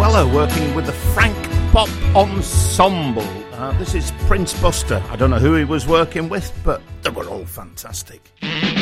Weller working with the Frank Pop Ensemble. This is Prince Buster. I don't know who he was working with, but they were all fantastic.